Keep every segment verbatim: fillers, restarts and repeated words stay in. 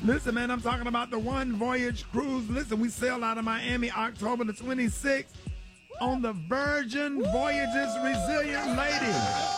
Listen, man, I'm talking about the One Voyage Cruise. Listen, we sail out of Miami October the twenty-sixth on the Virgin Woo! Voyages Resilient Lady.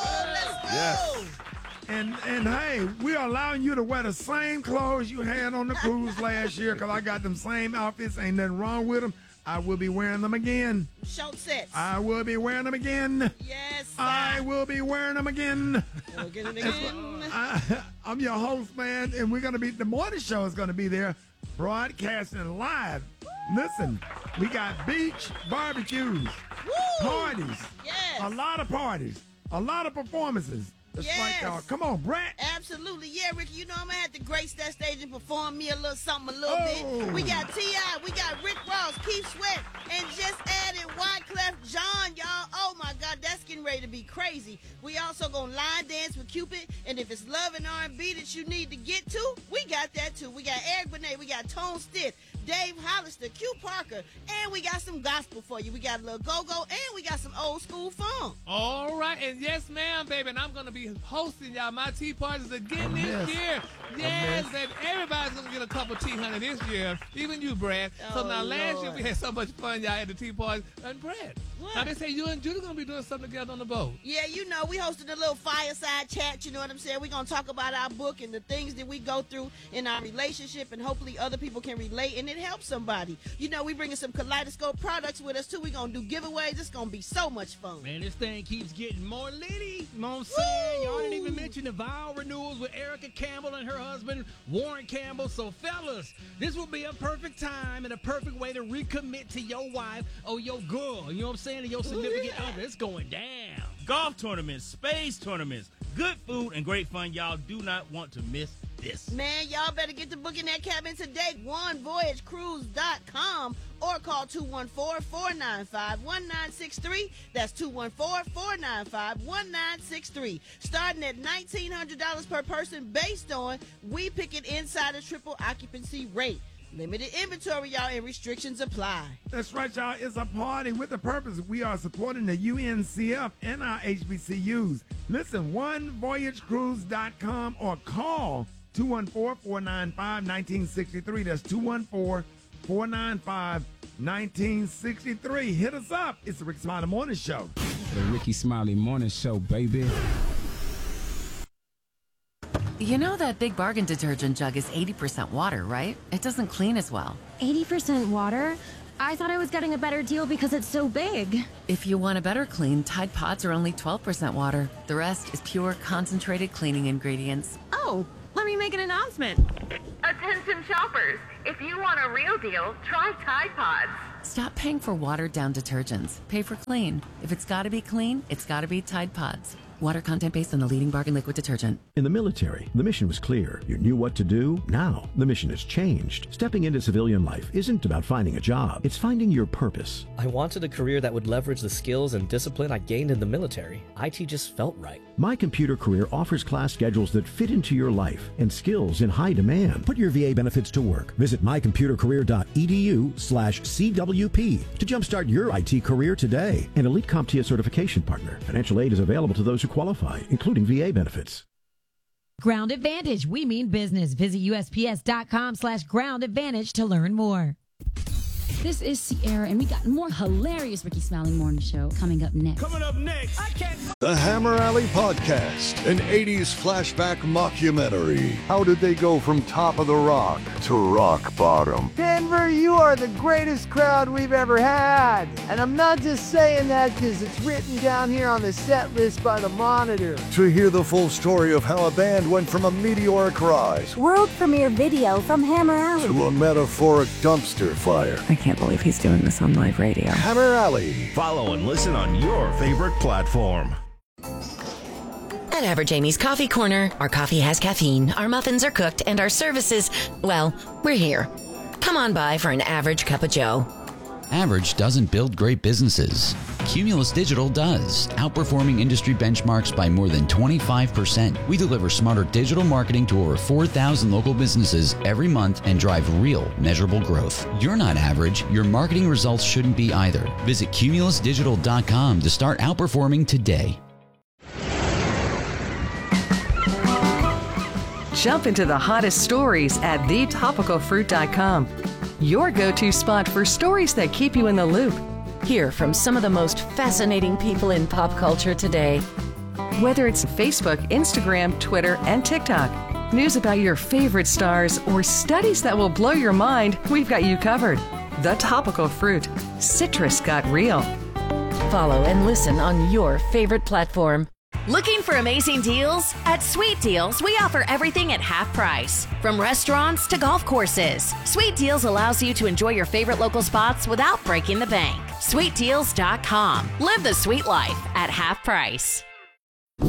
Yes. And, and hey, we're allowing you to wear the same clothes you had on the cruise last year because I got them same outfits. Ain't nothing wrong with them. I will be wearing them again. Short sets. I will be wearing them again. Yes, sir. I will be wearing them again. We'll get it again. I, I'm your host, man, and we're going to be, the morning show is going to be there broadcasting live. Listen, we got beach barbecues, Woo! parties, Yes. a lot of parties, a lot of performances. It's Yes. like, uh, come on, Brett. Absolutely. Yeah, Ricky, you know I'm going to have to grace that stage and perform me a little something a little Oh. bit. We got T I, we got Rick Ross, Keith Sweat, and just added Wyclef Jean, y'all. Oh, my God, that's getting ready to be crazy. We also going to line dance with Cupid, and if it's love and R and B that you need to get to, we got that, too. We got Eric Benet, we got Tone Stith, Dave Hollister, Q Parker, and we got some gospel for you. We got a little go-go, and we got some old school funk. All right, and yes, ma'am, baby, and I'm going to be hosting y'all my tea parties again this Yes. year. Yes, baby, everybody's going to get a cup of tea, honey, this year, even you, Brad. So Oh, now last year Lord. we had so much fun, y'all, at the tea parties. And Brad, What? now they say you and Judah going to be doing something together on the boat. Yeah, you know, we hosted a little fireside chat, you know what I'm saying? We're going to talk about our book and the things that we go through in our relationship, and hopefully other people can relate, and it helps somebody. You know, we bringing some Kaleidoscope products with us, too. We're going to do giveaways. It's going to be so much fun. Man, this thing keeps getting more litty. You know what I'm saying? Woo! Y'all didn't even mention the vow renewals with Erica Campbell and her husband, Warren Campbell. So, fellas, this will be a perfect time and a perfect way to recommit to your wife or your girl. You know what I'm saying? And your significant yeah. other. It's going down. Golf tournaments, space tournaments, good food and great fun. Y'all do not want to miss this. Man, y'all better get to booking that cabin today. one voyage cruise dot com or call two one four, four nine five, one nine six three. That's two one four, four nine five, one nine six three. Starting at nineteen hundred dollars per person based on We Pick It Insider triple occupancy rate. Limited inventory, y'all, and restrictions apply. That's right, y'all. It's a party with a purpose. We are supporting the U N C F and our H B C Us. Listen, one voyage cruise dot com or call two one four, four nine five, one nine six three. That's two one four, four nine five, one nine six three. Hit us up. It's the Ricky Smiley Morning Show. The Ricky Smiley Morning Show, baby. You know that Big Bargain detergent jug is eighty percent water, right? It doesn't clean as well. eighty percent water? I thought I was getting a better deal because it's so big. If you want a better clean, Tide Pods are only twelve percent water. The rest is pure, concentrated cleaning ingredients. Oh, let me make an announcement. Attention shoppers, if you want a real deal, try Tide Pods. Stop paying for watered-down detergents. Pay for clean. If it's got to be clean, it's got to be Tide Pods. Water content based on the leading bargain liquid detergent. In the military, the mission was clear. You knew what to do. Now, the mission has changed. Stepping into civilian life isn't about finding a job. It's finding your purpose. I wanted a career that would leverage the skills and discipline I gained in the military. I T just felt right. My Computer Career offers class schedules that fit into your life and skills in high demand. Put your V A benefits to work. Visit my computer career dot e d u slash C W P to jumpstart your I T career today. An Elite CompTIA certification partner. Financial aid is available to those who qualify, including V A benefits. Ground Advantage. We mean business. Visit U S P S dot com slash ground advantage to learn more. This is Sierra, and we got more hilarious Ricky Smiley Morning Show coming up next. Coming up next, I can't... The Hammer Alley Podcast, an eighties flashback mockumentary. How did they go from top of the rock to rock bottom? Denver, you are the greatest crowd we've ever had. And I'm not just saying that because it's written down here on the set list by the Monitor. To hear the full story of how a band went from a meteoric rise world premiere video from Hammer Alley to a metaphoric dumpster fire. I can't believe he's doing this on live radio. Hammer Alley. Follow and listen on your favorite platform. At Average Amy's Coffee Corner, our coffee has caffeine, our muffins are cooked, and our services, well, we're here. Come on by for an average cup of joe. Average doesn't build great businesses. Cumulus Digital does, outperforming industry benchmarks by more than twenty-five percent. We deliver smarter digital marketing to over four thousand local businesses every month and drive real, measurable growth. You're not average. Your marketing results shouldn't be either. Visit cumulus digital dot com to start outperforming today. Jump into the hottest stories at the topical fruit dot com. Your go-to spot for stories that keep you in the loop. Hear from some of the most fascinating people in pop culture today. Whether it's Facebook, Instagram, Twitter, and TikTok, news about your favorite stars, or studies that will blow your mind, we've got you covered. The Topical Fruit. Citrus got real. Follow and listen on your favorite platform. Looking for amazing deals? At Sweet Deals, we offer everything at half price. From restaurants to golf courses, Sweet Deals allows you to enjoy your favorite local spots without breaking the bank. sweet deals dot com. Live the sweet life at half price.